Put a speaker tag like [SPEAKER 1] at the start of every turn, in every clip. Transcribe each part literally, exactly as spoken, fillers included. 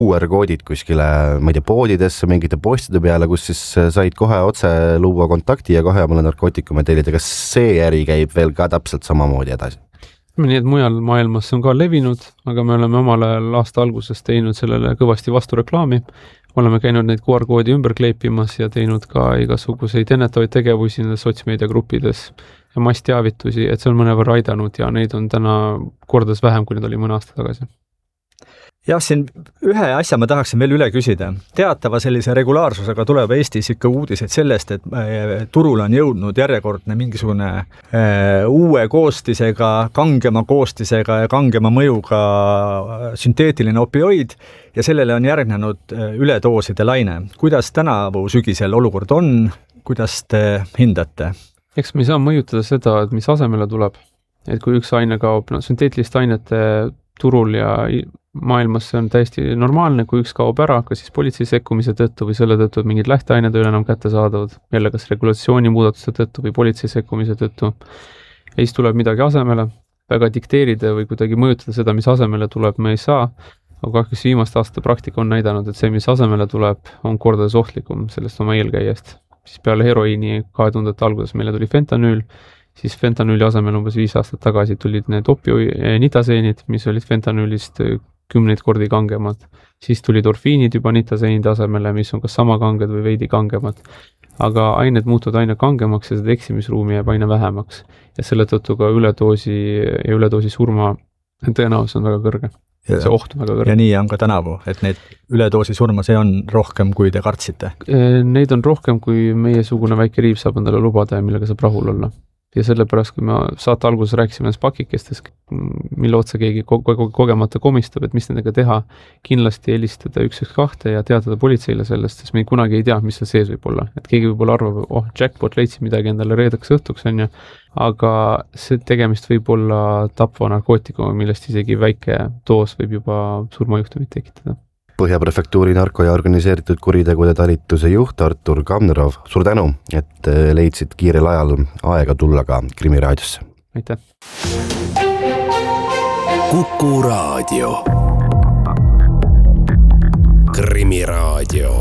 [SPEAKER 1] U R-koodid kuskile, ma ei tea, poodidesse, mingite postide peale, kus siis said kohe otse luua kontakti ja kohe mulle narkootikume tellida. Kas see äri käib veel ka täpselt samamoodi edasi?
[SPEAKER 2] Nii, et mujal maailmas on ka levinud, aga me oleme omal ajal aasta alguses teinud sellele kõvasti vastureklaami. Oleme käinud neid Q R-koodi ümber kleipimas ja teinud ka igasuguseid ennetavaid tegevusi nendes sotsmeediagruppides ja massteavitusi, et see on mõnevõrra aidanud ja neid on täna kordades vähem, kui need oli mõne aasta tagasi.
[SPEAKER 3] Jah, siin ühe asja ma tahaksin veel üle küsida. Teatava sellise regulaarsusega tuleb Eestis ikka uudised sellest, et turul on jõudnud järjekordne mingisugune uue koostisega, kangema koostisega ja kangema mõjuga sünteetiline opioid ja sellele on järgnenud üledooside laine. Kuidas tänavu sügisel olukord on? Kuidas te hindate?
[SPEAKER 2] Eks me ei saa mõjutada seda, et mis asemele tuleb. Et kui üks aine kaob, no, sünteetiliste ainete turul ja maailmas see on täiesti normaalne, kui üks kaob ära, kas siis politsei sekkumise tõttu või selle tõttu, et mingid lähteained ei ole enam kätte saadavad, jälle kas regulatsiooni muudatuste tõttu või politsei sekkumise tõttu. Ja siis tuleb midagi asemele, väga dikteerida või kuidagi mõjutada seda, mis asemele tuleb, me ei saa, aga kahjuks viimaste aasta praktika on näidanud, et see, mis asemele tuleb, on kordades ohtlikum sellest oma eelkäijast. Siis peale heroiini kahe tuhandete alguses meile tuli fentanüül, siis fentanüüli asemel umbes viis aastat tagasi tulid need opionidaseenid, mis olid fentanüülist kümneid kordi kangemad. Siis tulid orfiinid juba nitaseenide asemele, mis on kas sama kanged või veidi kangemad. Aga ained muutuvad aina kangemaks ja seda eksimisruumi jääb aina vähemaks. Ja selle tõttu ka üledoosi ja üledoosi surma tõenäosus on väga kõrge.
[SPEAKER 3] Ja,
[SPEAKER 2] see oht on väga kõrge.
[SPEAKER 3] Ja nii on ka tänavu, et need üledoosi surma, see on rohkem, kui te kartsite?
[SPEAKER 2] Neid on rohkem, kui meie sugune väike riib saab endale lubada ja millega saab rahul olla. Ja sellepärast, kui me saate alguses rääkisime nendest pakikestes, mille otsa keegi kogemata komistab, et mis nendega teha, kindlasti helistada üks üks kaks ja teatada politseile sellest, sest me kunagi ei tea, mis seal sees võib olla. Et keegi võib olla arvab, oh, jackpot leidsid midagi endale reedeks õhtuks, on ju, aga see tegemist võib olla tapva narkootikuma, millest isegi väike doos võib juba surmajuhtumit tekitada.
[SPEAKER 1] Põhjaprefektuuri narko- ja organiseeritud kuritegude talituse juht Artur Kamnerov, suur tänu, et leidsid kiirel ajal aega tulla ka Krimiraadiosse.
[SPEAKER 2] Aitäh!
[SPEAKER 4] Kuku Raadio. Krimiraadio.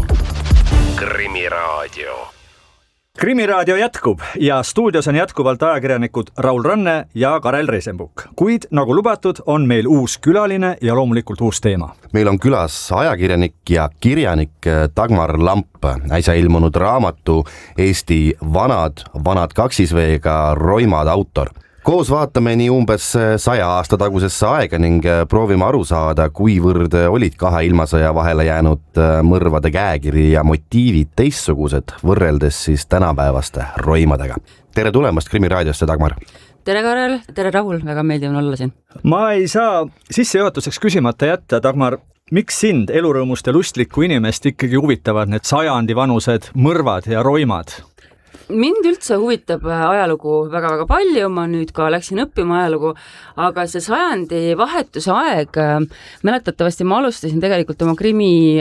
[SPEAKER 4] Krimiraadio.
[SPEAKER 3] Krimiraadio jätkub ja stuudios on jätkuvalt ajakirjanikud Raul Ranne ja Karel Reisenbuk. Kuid nagu lubatud, on meil uus külaline ja loomulikult uus teema.
[SPEAKER 1] Meil on külas ajakirjanik ja kirjanik Dagmar Lamp, äsja ilmunud raamatu Eesti vanad, vanad kaksisveega roimad autor. Koos vaatame nii umbes saja aasta tagusesse aega ning proovime aru saada, kuivõrd olid kahe ilmasõja vahele jäänud mõrvade käekiri ja motiivid teistsugused võrreldes siis tänapäevaste roimadega. Tere tulemast Krimiraadiosse, Dagmar!
[SPEAKER 5] Tere Karel, tere Rahul, väga meeldiv olla siin.
[SPEAKER 3] Ma ei saa sissejuhatuseks küsimata jätta, Dagmar, miks sind, elurõõmust ja lustlikku inimest ikkagi huvitavad need sajandi vanused mõrvad ja roimad?
[SPEAKER 5] Mind üldse huvitab ajalugu väga-väga palju, ma nüüd ka läksin õppima ajalugu, aga see sajandi vahetuse aeg, mäletatavasti ma alustasin tegelikult oma krimi,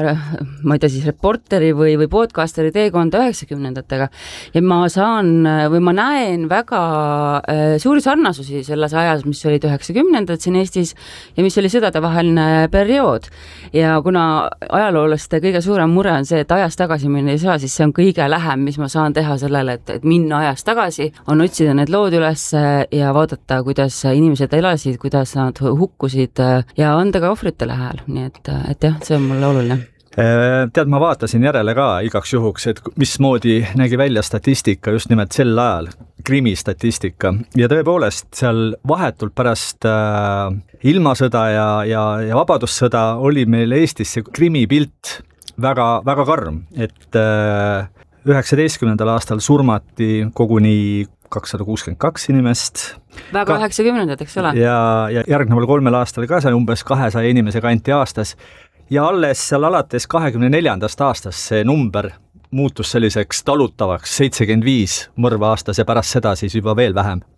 [SPEAKER 5] ma ei tea siis reporteri või, või podcasteri teekonda üheksakümnendatega ja ma saan või ma näen väga suuri sarnasusi selles ajas, mis olid üheksakümnendad siin Eestis ja mis oli sõdadevaheline periood. Ja kuna ajaloolaste kõige suurem mure on see, et ajas tagasi minna ei saa, siis see on kõige lähem, mis ma saan teha sellele, et, et minna ajas tagasi, on otsida need lood üles ja vaadata, kuidas inimesed elasid, kuidas nad hukkusid ja anda ka ohvritele hääl. Nii et, et jah, see on mulle oluline.
[SPEAKER 3] Tead, ma vaatasin järele ka igaks juhuks, et mismoodi nägi välja statistika just nimelt sel ajal, krimi statistika. Ja tõepoolest seal vahetult pärast äh, ilmasõda ja, ja, ja vabadussõda oli meil Eestis see krimipilt väga, väga karm, et äh, üheksateistkümnendal aastal surmati koguni kakssada kuuskümmend kaks inimest.
[SPEAKER 5] Väga üheksakümnendad, eks ole?
[SPEAKER 3] Ja, ja järgneval kolmel aastal ka see umbes kahesaja inimese kanti aastas. Ja alles seal alates kahekümne neljandast aastast see number muutus selliseks talutavaks seitsekümmend viis mõrva aastas ja pärast seda siis juba veel vähem.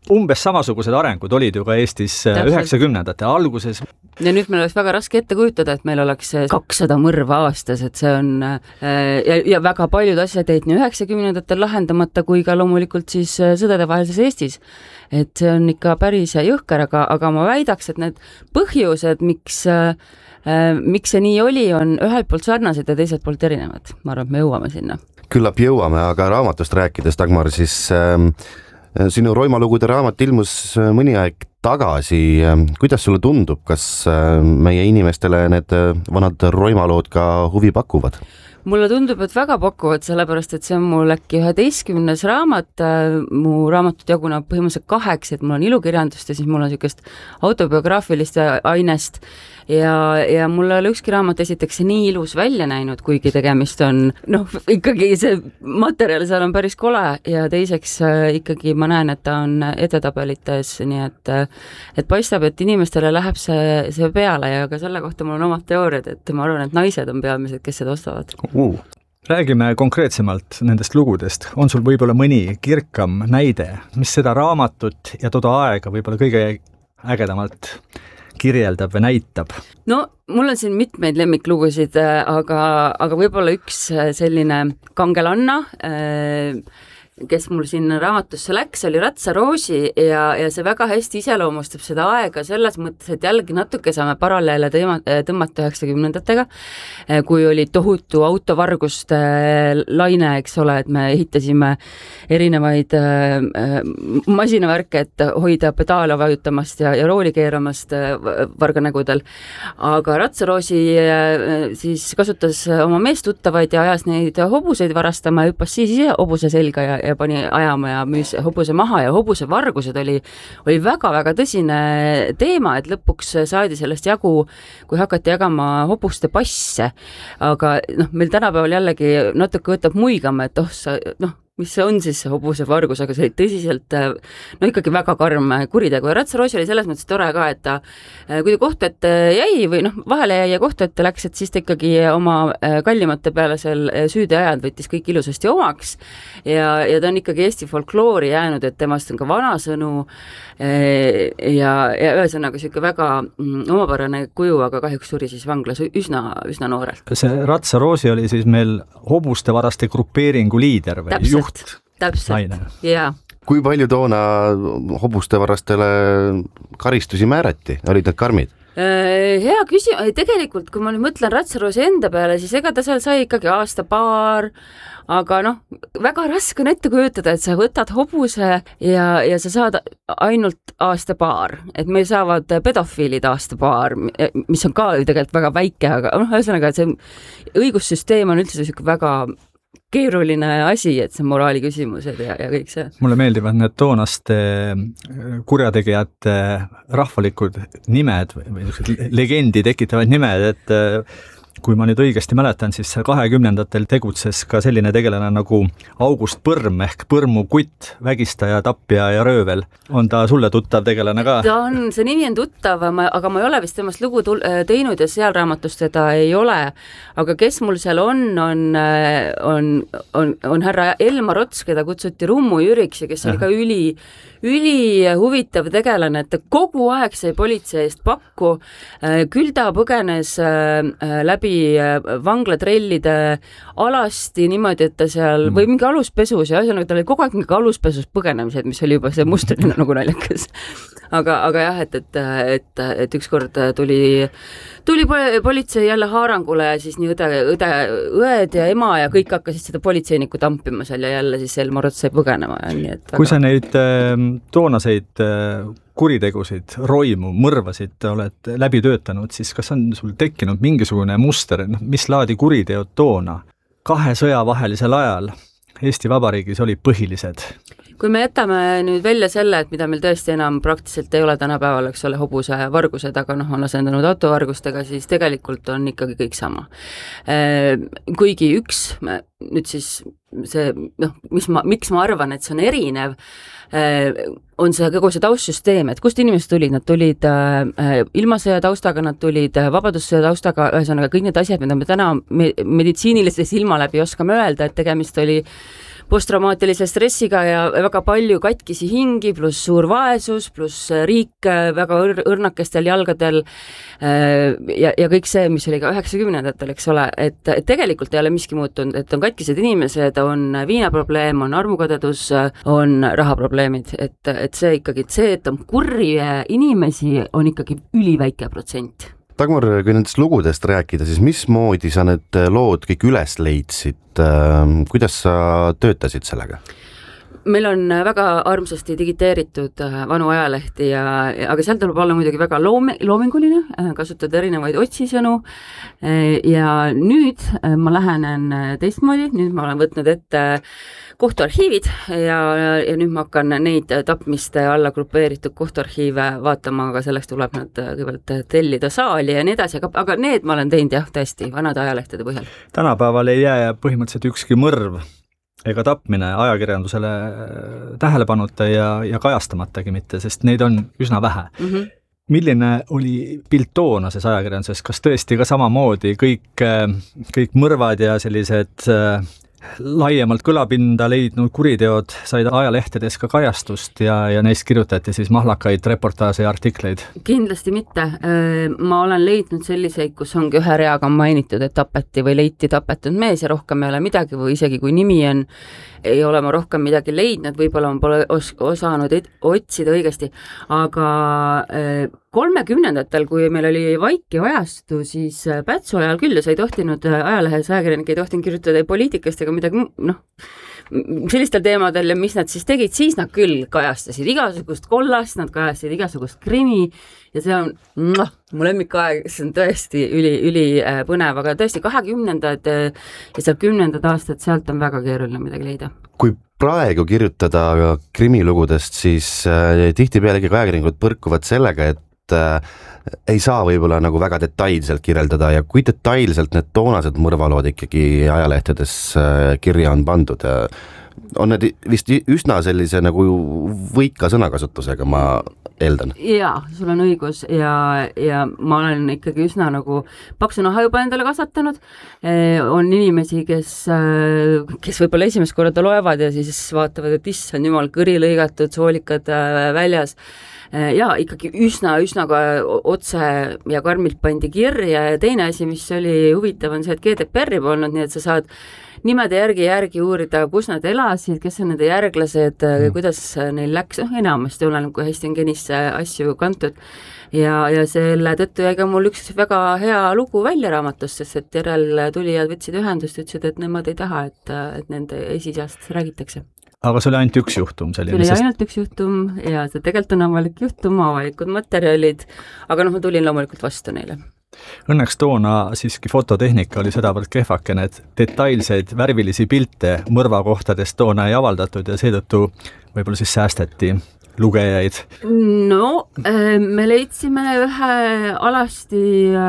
[SPEAKER 3] umbes samasugused arengud olid ju ka Eestis üheksakümnendate alguses.
[SPEAKER 5] Ja nüüd meil oleks väga raske ette kujutada, et meil oleks kakssada mõrva aastas, et see on ja, ja väga paljud asjad jäid nii üheksakümnendatel lahendamata kui ka loomulikult siis sõdadevahelises Eestis. Et see on ikka päris jõhker, aga, aga ma väidaks, et need põhjused, miks miks see nii oli, on ühelt poolt sarnased ja teiselt poolt erinevad. Ma arvan, et me jõuame sinna. Küllap
[SPEAKER 1] jõuame, aga raamatust rääkides, Dagmar, siis äh, sinu Roima-lugude raamat ilmus mõni aeg tagasi. Kuidas sulle tundub, kas meie inimestele need vanad Roima-lood ka huvi pakuvad?
[SPEAKER 5] Mulle tundub, et väga pakuvad, sellepärast, et see on mul äkki üheteistkümnes raamat, mu raamatud jaguneb põhimõtteliselt kaheks, et mul on ilukirjandust ja siis mul on niisugust autobiograafilist ainest ja, ja mul ei ole ükski raamat esiteks nii ilus välja näinud, kuigi tegemist on, noh, ikkagi see materjal seal on päris kole ja teiseks ikkagi ma näen, et ta on edetabelites, nii et, et paistab, et inimestele läheb see, see peale ja ka selle kohta mul on omad teooriad, et ma arvan, et naised on peamised, kes seda ostavad.
[SPEAKER 3] Uh. Räägime konkreetsemalt nendest lugudest. On sul võib-olla mõni kirkam näide, mis seda raamatut ja toda aega võib-olla kõige ägedamalt kirjeldab või näitab?
[SPEAKER 5] No, mul on siin mitmeid lemmiklugusid, aga, aga võib-olla üks selline kangelanna, kes mul siin raamatusse läks, oli Ratsaroosi ja, ja see väga hästi iseloomustab seda aega selles mõttes, et jällegi natuke saame paralleele tõmmata üheksakümnendatega, kui oli tohutu autovarguste laine, eks ole, et me ehitasime erinevaid masinavärke, et hoida pedaale vajutamast ja, ja rooli keeramast varganägudel. Aga Ratsaroosi siis kasutas oma meestuttavaid ja ajas neid hobuseid varastama ja hüppas siis ise hobuse selga ja ja pani ajama ja müüs hobuse maha ja hobuse vargused oli, oli väga-väga tõsine teema, et lõpuks saadi sellest jagu, kui hakati jagama hobuste passe. Aga noh, meil tänapäeval jällegi natuke võtab muigama, et oh, sa, noh, mis see on siis see hobuse vargus, aga see oli tõsiselt, no ikkagi väga karm kuritegu ja Ratsaroosi oli selles mõttes tore ka, et ta, kui ta kohtu ette jäi või noh, vahele jäi ja kohtu ette läks, et siis ta ikkagi oma kallimate peale seal süüde ajad võttis kõik ilusasti omaks ja, ja ta on ikkagi Eesti folkloori jäänud, et temast on ka vanasõnu ja, ja ühesõnaga siuke väga omapärane kuju, aga kahjuks suri siis vanglas üsna, üsna noorelt.
[SPEAKER 3] See Ratsaroosi oli siis meil hobuste varaste grupeeringu liider või
[SPEAKER 5] Täpselt.
[SPEAKER 3] juht?
[SPEAKER 5] Täpselt, jaa.
[SPEAKER 1] Kui palju toona hobuste varastele karistusi määrati? Olid need karmid?
[SPEAKER 5] Hea küsimus, tegelikult kui ma nüüd mõtlen Ratsaroosi enda peale, siis ega ta seal sai ikkagi aasta paar, aga noh, väga raske on ette kujutada, et sa võtad hobuse ja, ja sa saad ainult aasta paar, et meil saavad pedofiilid aasta paar, mis on ka tegelikult väga väike, aga noh, ühesõnaga, et see õigussüsteem on üldse siuke väga keeruline asi, et see moraali küsimused ja, ja kõik see.
[SPEAKER 3] Mulle meeldivad need toonaste kurjategijate rahvalikud nimed või legendi tekitavad nimed, et kui ma nüüd õigesti mäletan, siis kahekümnendatel tegutses ka selline tegelane nagu August Põrm ehk Põrmu kutt, vägistaja, tappja ja röövel. On ta sulle tuttav tegelane ka?
[SPEAKER 5] Ta on, see nimi on tuttav, aga ma ei ole vist temast lugu teinud ja seal raamatus teda ei ole. Aga kes mul seal on, on, on, on, on härra Elmar Ots, keda kutsuti Rummu Jüriks ja kes oli ka üli, üli huvitav tegelane, et ta kogu aeg sai politsei eest pakku. Küll ta põgenes läbi vanglatrellide alasti niimoodi, et ta seal, või mingi aluspesus ja asjana, ta oli kogu aeg mingi aluspesus põgenemised, mis oli juba see mustrina nagu naljakas. Aga, aga jah, et, et, et, et ükskord tuli, tuli politsei jälle haarangule ja siis nii õde, õde, õed ja ema ja kõik hakkasid seda politseinikku tampima seal ja jälle siis Elmar Ots sai põgenema. Ja nii, et väga...
[SPEAKER 3] Kui sa neid toonaseid kuritegusid, roimu, mõrvasid oled läbi töötanud, siis kas on sul tekkinud mingisugune muster, mis laadi kuriteod toona kahe sõja vahelisel ajal Eesti Vabariigis oli põhilised?
[SPEAKER 5] Kui me jätame nüüd välja selle, et mida meil tõesti enam praktiliselt ei ole tänapäeval, eks ole, hobuse vargused, aga noh, on asendanud autovargustega, siis tegelikult on ikkagi kõik sama. Kuigi üks, nüüd siis see, noh, mis ma, miks ma arvan, et see on erinev, on see kogu see taustsüsteem, et kust inimesed tulid, nad tulid ilmasõja taustaga, nad tulid vabadussõja taustaga, ühesõnaga kõik need asjad, mida me täna meditsiinilise silma läbi oskame öelda, et tegemist oli posttraumaatilise stressiga ja väga palju katkisi hingi, pluss suur vaesus, pluss riik väga õr- õrnakestel jalgadel ja, ja kõik see, mis oli ka üheksakümnendatel, eks ole, et, et tegelikult ei ole miski muutunud, et on katkised inimesed, on viinaprobleem, on armukadedus, on rahaprobleemid, et, et see ikkagi, see, et on kurri inimesi, on ikkagi üliväike protsent.
[SPEAKER 1] Dagmar, kui nendest lugudest rääkida, siis mismoodi sa need lood kõik üles leidsid, kuidas sa töötasid sellega?
[SPEAKER 5] Meil on väga armsasti digiteeritud vanu ajalehti, ja, aga seal tuleb olla muidugi väga loome, loominguline, kasutada erinevaid otsisõnu ja nüüd ma lähenen teistmoodi, nüüd ma olen võtnud ette kohtuarhiivid ja, ja nüüd ma hakkan neid tapmiste alla grupeeritud kohtuarhiive vaatama, aga selleks tuleb nad kõigepealt tellida saali ja nii edasi, aga, aga need ma olen teinud jah, tõesti, vanade ajalehtede põhjal.
[SPEAKER 3] Tänapäeval ei jää põhimõtteliselt ükski mõrv ega tapmine ajakirjandusele tähelepanuta ja, ja kajastamatagi mitte, sest neid on üsna vähe. Mm-hmm. Milline oli pilt toonases ajakirjanduses, kas tõesti ka samamoodi kõik, kõik mõrvad ja sellised laiemalt kõlapinda leidnud kuriteod said ajalehtedes ka kajastust ja, ja neist kirjutati siis mahlakaid reportaaže ja artikleid?
[SPEAKER 5] Kindlasti mitte. Ma olen leidnud selliseid, kus ongi ühe reaga mainitud, et tapeti või leiti tapetud mees ja rohkem ei ole midagi või isegi kui nimi on, ei ole ma rohkem midagi leidnud, võib-olla ma pole os- osanud et- otsida õigesti, aga kolmekümnendatel, kui meil oli vaikiv ajastu, siis Pätsu ajal küll ja sa ei tohtinud ajalehes, ajakirjanik ei tohtinud kirjutada midagi midagi, noh, sellistel teemadel ja mis nad siis tegid, siis nad küll kajastasid igasugust kollast, nad kajastasid igasugust krimi ja see on noh, mu lemmikaeg, see on tõesti üli, üli põnev, aga tõesti kahekümnendad ja seal kümnendad aastad, sealt on väga keeruline midagi leida.
[SPEAKER 1] Kui praegu kirjutada krimilugudest, siis äh, tihtipeale ikkagi ajakirjanikud põrkuvad sellega, et äh, ei saa võib-olla nagu väga detailselt kirjeldada ja kui detailselt need toonased mõrvalood ikkagi ajalehtedes kirja on pandud. On need vist üsna sellise nagu võika sõnakasutusega, ma eeldan.
[SPEAKER 5] Jaa, sul on õigus ja, ja ma olen ikkagi üsna nagu paksu naha juba endale kasvatanud. On inimesi, kes, kes võib-olla esimest korda loevad ja siis vaatavad, et issand jumal, kõri lõigatud, soolikad väljas. Ja ikkagi üsna, üsna otse ja karmilt pandi kirja ja teine asi, mis oli huvitav, on see, et G D P R-i polnud, nii et sa saad nimede järgi järgi uurida, kus nad elasid, kes on nende järglased, mm. kuidas neil läks, noh enamasti olen, kui hästi on genisse asju kantud ja, ja selle tõttu jäi ka mul üks väga hea lugu välja raamatust, sest et järel tulijad võtsid ühendust, ütlesid, et nemad ei taha, et, et nende esisast räägitakse.
[SPEAKER 3] Aga see oli ainult üks juhtum selline?
[SPEAKER 5] See oli sest... ainult üks juhtum ja see tegelikult on avalik juhtum, avalikud materjalid, aga noh, ma tulin loomulikult vastu neile.
[SPEAKER 3] Õnneks toona siiski fototehnika oli sedavõrd kehvakene, et detailseid värvilisi pilte mõrvakohtadest toona ei avaldatud ja seetõttu võib-olla siis säästeti lugejaid.
[SPEAKER 5] No, me leidsime ühe alasti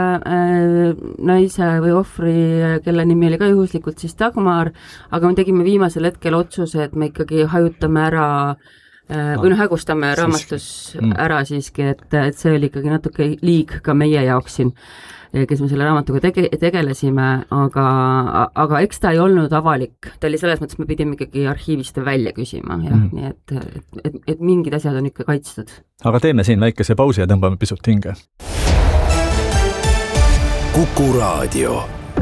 [SPEAKER 5] naise või ohvri, kelle nimi oli ka juhuslikult siis Dagmar, aga me tegime viimasel hetkel otsuse, et me ikkagi hajutame ära või noh, hägustame raamatus ära siiski, et, et see oli ikkagi natuke liig ka meie jaoks siin, kes me selle raamatuga tege, tegelesime, aga, aga eks ta ei olnud avalik. Ta oli selles mõttes, me pidime ikkagi arhiivist välja küsima, jah, mm. nii et, et, et, et mingid asjad on ikka kaitstud.
[SPEAKER 3] Aga teeme siin väikese pausi ja tõmbame pisut hinge.
[SPEAKER 4] Kuku Raadio.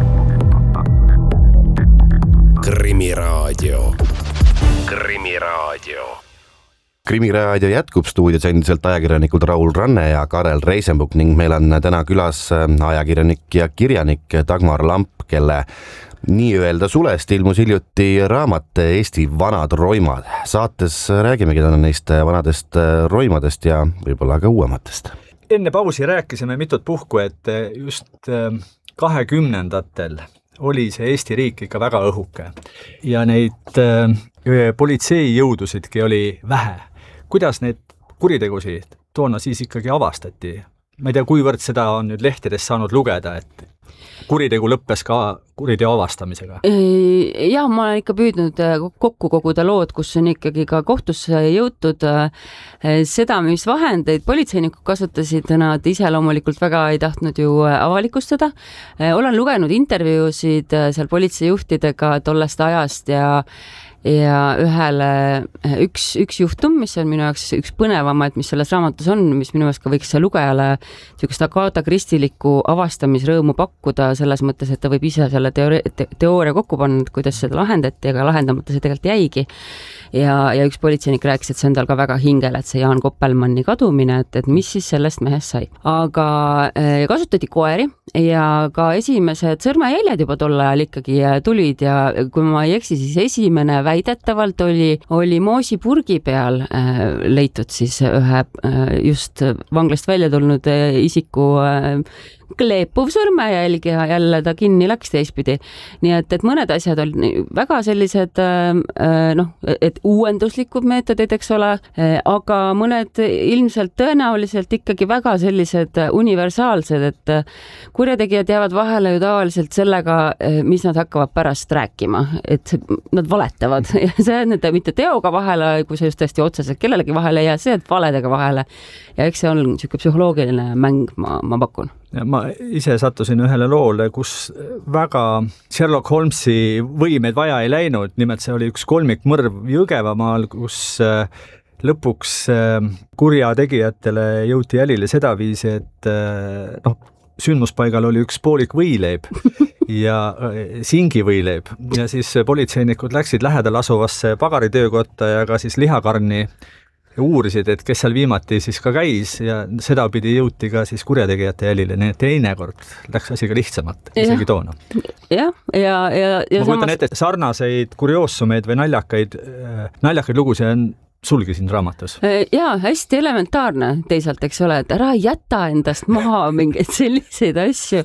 [SPEAKER 4] Krimiraadio. Krimiraadio.
[SPEAKER 1] Krimiraadio jätkub, stuudios endiselt ajakirjanikud Raul Ranne ja Karel Reisenbuk ning meil on täna külas ajakirjanik ja kirjanik Dagmar Lamp, kelle nii-öelda sulest ilmus hiljuti raamat Eesti vanad roimad. Saates räägimegi täna neist vanadest roimadest ja võib-olla ka uuematest.
[SPEAKER 3] Enne pausi rääkisime mitut puhku, et just kahekümnendatel oli see Eesti riik ikka väga õhuke ja neid politseijõudusidki oli vähe. Kuidas need kuritegusid toona siis ikkagi avastati? Ma ei tea, kuivõrd seda on nüüd lehtedes saanud lugeda, et kuritegu lõppes ka kuriteo avastamisega?
[SPEAKER 5] Jah, ma olen ikka püüdnud kokku koguda lood, kus on ikkagi ka kohtusse jõutud seda, mis vahendeid politseinikud kasutasid, nad ise loomulikult väga ei tahtnud ju avalikustada. Olen lugenud intervjuusid seal politseijuhtidega tollest ajast ja ja ühele, üks, üks juhtum, mis on minu jaoks üks põnevamaid, mis selles raamatus on, mis minu jaoks ka võiks lugejale niisugust Agatha Christie'likku avastamisrõõmu pakkuda selles mõttes, et ta võib ise selle teoori, te, teooria kokku panna, et kuidas seda lahendati, aga lahendamata see tegelikult jäigi. Ja, ja üks politseinik rääkis, et see on tal ka väga hingel, et see Jaan Koppelmanni kadumine, et, et mis siis sellest mehest sai. Aga äh, kasutati koeri ja ka esimesed sõrmejäljed juba tol ajal ikkagi tulid ja kui ma ei eksi, siis esimene väidetavalt oli, oli moosipurgi peal äh, leitud siis ühe äh, just vanglast välja tulnud äh, isiku äh, kleepuv sõrmejälg ja jälle ta kinni läks teistpidi. Nii et, et mõned asjad on väga sellised äh, noh, et uuenduslikud meetodid, eks ole, äh, aga mõned ilmselt tõenäoliselt ikkagi väga sellised universaalsed, et kurjategijad jäävad vahele ju tavaliselt sellega, mis nad hakkavad pärast rääkima, et nad valetavad ja see on nende mitte teoga vahele, kui see just tõesti otseselt kellelegi vahele ei jää, see, et valedega vahele ja eks see on niisugune psühholoogiline mäng, ma, ma pakun.
[SPEAKER 3] Ja ma ise sattusin ühele loole, kus väga Sherlock Holmesi võimeid vaja ei läinud, nimelt see oli üks kolmikmõrv Jõgevamaal, kus lõpuks kurjategijatele jõuti jälile sedaviisi, et noh, sündmuspaigal oli üks poolik võileib ja singi võileib ja siis politseinikud läksid lähedal asuvasse pagaritöökotta ja ka siis lihakarni ja uurisid, et kes seal viimati siis ka käis ja seda pidi jõuti ka siis kurjategijate jälile, nii et teinekord läks asi ka lihtsamalt, isegi toona.
[SPEAKER 5] Jah, ja, ja, ja
[SPEAKER 3] ma kujutan ette, sarnaseid kurioosumeid või naljakaid, naljakaid lugusid on sulgi siin raamatus.
[SPEAKER 5] Jaa, hästi elementaarne teisalt, eks ole, et ära jäta endast maha mingeid selliseid asju.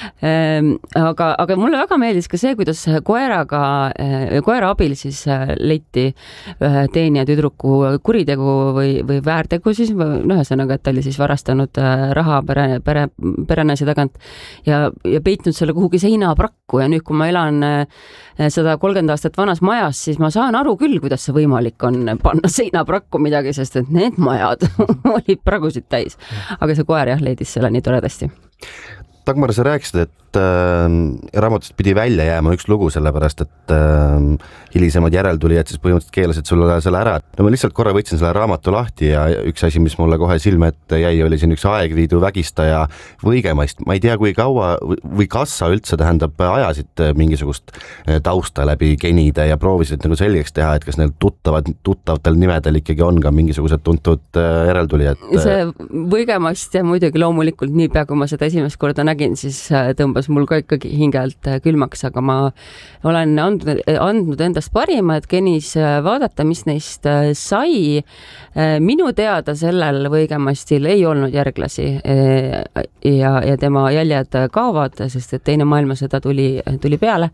[SPEAKER 5] Aga, aga mulle väga meeldis ka see, kuidas koeraga, koera abil siis leiti teenija tüdruku kuritegu või, või väärtegu siis, noh, ühesõnaga, et ta oli siis varastanud raha pere, pere, perenäise tagant ja, ja peitnud selle kuhugi seinaprakku ja nüüd, kui ma elan sada kolmkümmend aastat vanas majas, siis ma saan aru küll, kuidas see võimalik on panna seinaprakku midagi, sest et need majad olid pragusid täis. Aga see koer jah, leidis selle nii toredasti.
[SPEAKER 1] Dagmar, sa rääkisid, et äh, raamatust pidi välja jääma üks lugu, sellepärast et äh, hilisemad järeltulijad siis põhimõtteliselt keelasid sulle selle ära. No ma lihtsalt korra võtsin selle raamatu lahti ja üks asi, mis mulle kohe silme ette jäi, oli siin üks Aegviidu vägistaja Võigemast. Ma ei tea, kui kaua või kas sa üldse tähendab ajasid mingisugust tausta läbi genide ja proovisid nagu selgeks teha, et kas neil tuttavad, tuttavatel nimedel ikkagi on ka mingisugused tuntud järeltulijad.
[SPEAKER 5] See Võigemast ja muidugi loomulikult niipea, kui ma seda esimest korda nägin, siis tõmbas mul ka ikkagi hingelt külmaks, aga ma olen andnud, andnud endast parima, et genis vaadata, mis neist sai. Minu teada sellel Võigemastil ei olnud järglasi ja, ja tema jäljed kaovad, sest et teine maailmasõda tuli, tuli peale.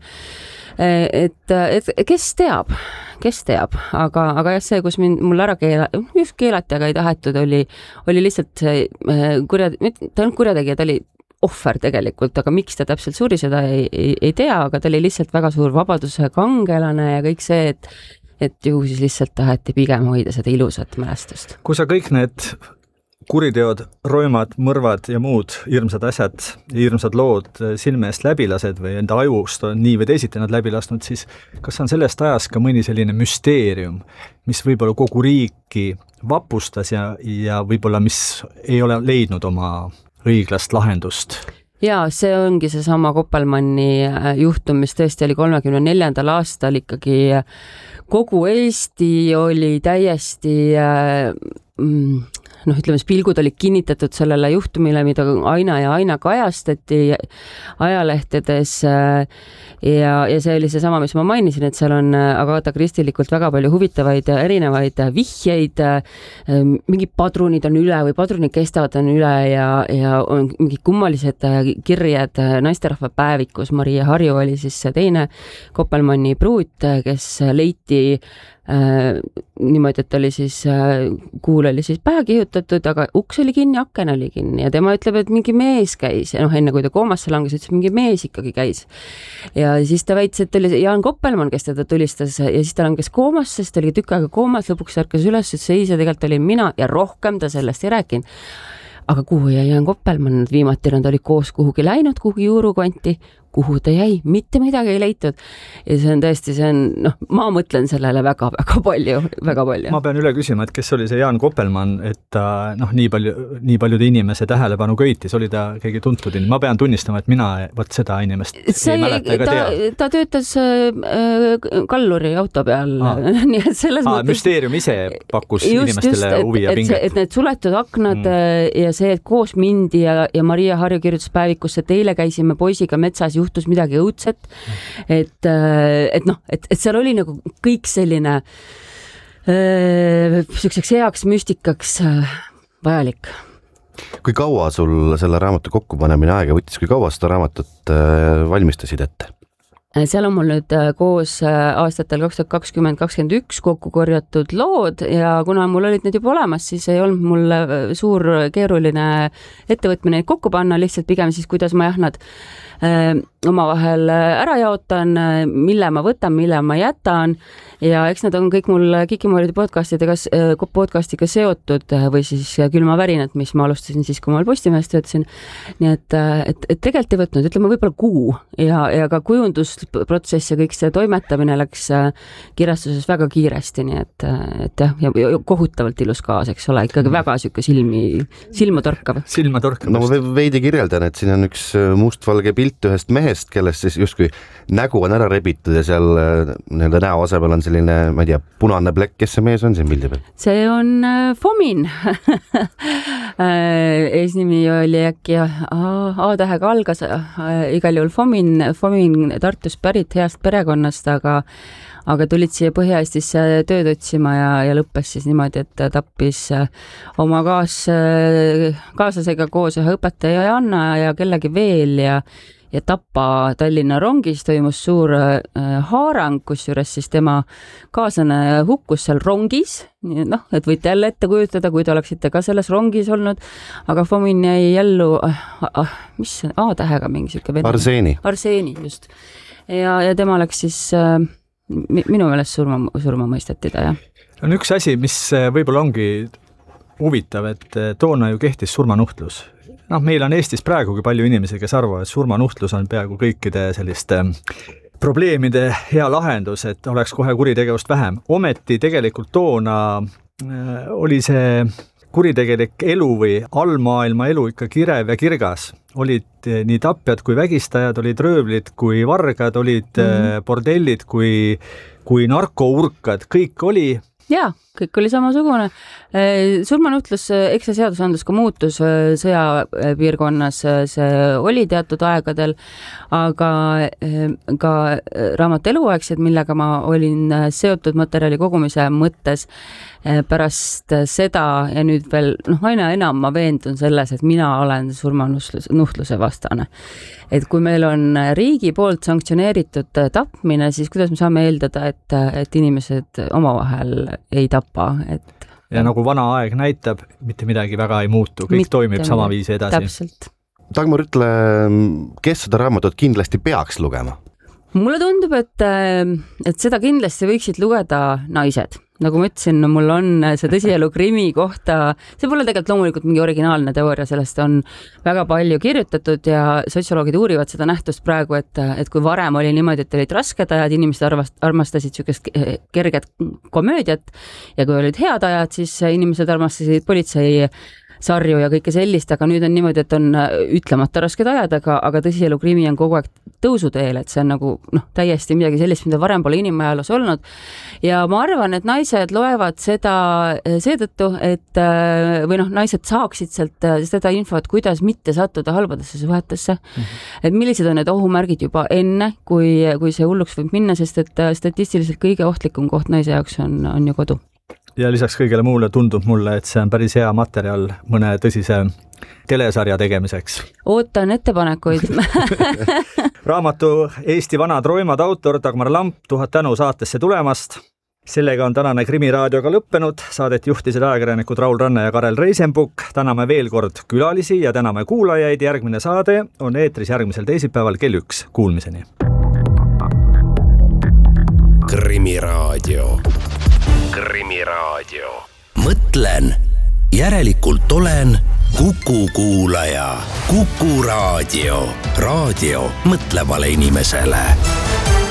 [SPEAKER 5] Et, et kes teab, kes teab, aga, aga jah, see, kus mind, mul ära keela, just keelati, aga ei tahetud, oli, oli lihtsalt kurja, ta on kurjategija, ta oli ohver tegelikult, aga miks ta täpselt suri, seda ei, ei, ei tea, aga ta oli lihtsalt väga suur vabaduse kangelane ja kõik see, et, et ju siis lihtsalt taheti pigem hoida seda ilusat mälestust.
[SPEAKER 3] Kui sa kõik need kuriteod, roimad, mõrvad ja muud hirmsad asjad, hirmsad lood silme eest läbi lased või enda ajust on nii või teisiti nad läbi lasnud, siis kas on sellest ajast ka mõni selline müsteerium, mis võib-olla kogu riiki vapustas ja, ja võib-olla mis ei ole leidnud oma õiglast lahendust?
[SPEAKER 5] Jaa, see ongi see sama Koppelmanni juhtum, mis tõesti oli kolmekümne neljandal aastal ikkagi kogu Eesti oli täiesti mm, noh, ütleme, pilgud olid kinnitatud sellele juhtumile, mida aina ja aina kajastati ajalehtedes ja, ja see oli see sama, mis ma mainisin, et seal on Agatha Christie'likult väga palju huvitavaid erinevaid vihjeid, mingid padrunid on üle või padrunid kestavad on üle ja, ja on mingid kummalised kirjed naisterahva päevikus. Maria Harju oli siis see teine Koppelmanni pruut, kes leiti Äh, niimoodi, et oli siis äh, kuul oli siis pähe kihutatud, aga uks oli kinni, aken oli kinni ja tema ütleb, et mingi mees käis ja noh, enne kui ta koomasse langes, ütles, mingi mees ikkagi käis. Ja siis ta väitis, et oli Jaan Koppelmann, kes teda tulistas ja siis ta langes koomasse, sest ta oli tükk aega koomas, lõpuks ärkas üles, et see ise tegelikult oli mina ja rohkem ta sellest ei rääkinud. Aga kuhu ja Jaan Koppelmann viimati, nad olid koos kuhugi läinud, kuhugi juurukanti, kuhu ta jäi, mitte midagi ei leitud. Ja see on tõesti, see on, noh, ma mõtlen sellele väga-väga palju, väga palju.
[SPEAKER 3] Ma pean üle küsima, et kes oli see Jaan Koppelmann, et ta, noh, nii palju, nii paljude inimese tähelepanu köitis, oli ta keegi tuntud. Ma pean tunnistama, et mina võt seda inimest
[SPEAKER 5] see, ei mäleta ega ta, tea. Ta töötas äh, kalluri auto peal. Nii et selles
[SPEAKER 3] Aa,
[SPEAKER 5] mõttes...
[SPEAKER 3] müsteerium ise pakkus just, inimestele just, huvi ja
[SPEAKER 5] pinget. Et, et need suletud aknad mm. ja see, et koos mindi ja, ja Maria Harju kirjutas päevikusse, et eile käisime poisiga metsas, juhtus midagi õudset. Et, et noh, et, et seal oli nagu kõik selline äh, selliseks heaks müstikaks äh, vajalik.
[SPEAKER 1] Kui kaua sul selle raamatu kokkupanemine aega võttis, kui kaua seda raamatut äh, valmistasid ette?
[SPEAKER 5] Seal on mul nüüd koos aastatel kaks tuhat kakskümmend kakskümmend üks kokku korjatud lood ja kuna mul olid need juba olemas, siis ei olnud mul suur keeruline ettevõtmine neid kokku panna, lihtsalt pigem siis, kuidas ma jah, nad äh, omavahel ära jaotan, mille ma võtan, mille ma jätan ja eks nad on kõik mul Kikimooride podcastidega, podcastiga seotud või siis Külmavärinad, mis ma alustasin siis, kui ma Postimehes töötasin. Nii et, et, et tegelikult ei võtnud, ütleme võibolla kuu ja, ja ka kujundusprotsess ja kõik see toimetamine läks kirjastuses väga kiiresti, nii et, et jah, ja kohutavalt ilus kaas, eks ole, ikkagi väga süke silmi, silma torkav.
[SPEAKER 3] Silma torkav.
[SPEAKER 1] No ma veidi kirjeldan, et siin on üks mustvalge pilt ühest mehest, kellest siis justkui nägu on ära rebitud ja seal nii-öelda näo asemel on selline, ma ei tea, punane plekk, kes see mees on siin pildi peal?
[SPEAKER 5] See on Fomin. Eesnimi oli äkki A-tähega algas, igal juhul Fomin, Fomin Tartus pärit heast perekonnast, aga aga tulid siia Põhja-Eestisse tööd otsima ja, ja lõppes siis niimoodi, et tappis oma kaas, kaaslasega koos ühe õpetaja Janna ja kellegi veel ja ja Tapa Tallinna rongis toimus suur äh, haarang, kus juures siis tema kaaslane hukkus seal rongis. Noh, et võite jälle ette kujutada, kui te oleksite ka selles rongis olnud, aga Fomin jäi ellu, ah, ah, mis A-tähega mingi siuke venna.
[SPEAKER 1] Arseeni.
[SPEAKER 5] Arseeni, just. Ja, ja tema läks siis äh, minu meelest surma, surma mõisteti ta, jah.
[SPEAKER 3] On üks asi, mis võib-olla ongi huvitav, et toona ju kehtis surmanuhtlus. Noh, meil on Eestis praegugi palju inimesi, kes arvavad, et surmanuhtlus on peaaegu kõikide selliste probleemide hea lahendus, et oleks kohe kuritegevust vähem. Ometi tegelikult toona oli see kuritegelik elu või allmaailma elu ikka kirev ja kirgas. Olid nii tapjad kui vägistajad, olid röövlid kui vargad, olid mm-hmm. bordellid kui, kui narkourkad, kõik oli.
[SPEAKER 5] Jaa, kõik oli samasugune. Surmanuhtlus, eks see seadusandlus ka muutus sõjapiirkonnas, see oli teatud aegadel, aga ka raamat eluaegsed, millega ma olin seotud materjali kogumise mõttes pärast seda ja nüüd veel, noh, aina enam ma veendun selles, et mina olen surmanuhtluse vastane. Et kui meil on riigi poolt sanktsioneeritud tapmine, siis kuidas me saame eeldada, et, et inimesed omavahel ei tapa, et
[SPEAKER 3] ja nagu vana aeg näitab, mitte midagi väga ei muutu, kõik mitte toimib sama viisi edasi.
[SPEAKER 5] Täpselt.
[SPEAKER 1] Dagmar, ütle, kes seda raamatut kindlasti peaks lugema?
[SPEAKER 5] Mulle tundub, et, et seda kindlasti võiksid lugeda naised. Nagu ma ütlesin, no mul on see tõsielu krimi kohta, see pole tegelikult loomulikult mingi originaalne teooria, sellest on väga palju kirjutatud ja sotsioloogid uurivad seda nähtust praegu, et, et kui varem oli niimoodi, et olid rasked ajad, inimesed arvast, armastasid sükest kerget komöödiat ja kui olid head ajad, siis inimesed armastasid politsei sarju ja kõike sellist, aga nüüd on niimoodi, et on ütlemata rasked ajad, aga, aga tõsielu krimi on kogu aeg tõusuteel, et see on nagu noh, täiesti midagi sellist, mida varem pole inimajaloos olnud. Ja ma arvan, et naised loevad seda seetõttu, et või noh, naised saaksid sealt seda infot, kuidas mitte sattuda halbadesse suhetesse. Mm-hmm. Et millised on need ohumärgid juba enne, kui, kui see hulluks võib minna, sest et statistiliselt kõige ohtlikum koht naise jaoks on, on ju kodu.
[SPEAKER 3] Ja lisaks kõigele muule tundub mulle, et see on päris hea materjal mõne tõsise telesarja tegemiseks.
[SPEAKER 5] Ootan ettepanekuid.
[SPEAKER 3] Raamatu Eesti vanad roimad autor Dagmar Lamp, tuhat tänu saatesse tulemast. Sellega on tänane Krimiraadioga lõppenud. Saadet juhtisid ajakirjanikud Raul Ranne ja Karel Reisenbuk. Täname veel kord külalisi ja täname kuulajaid. Järgmine saade on eetris järgmisel teisipäeval kell üks. Kuulmiseni.
[SPEAKER 4] Krimiraadio. Krimiraadio. Mõtlen, järelikult olen Kuku Kuulaja, Kuku Raadio. Raadio mõtlevale inimesele.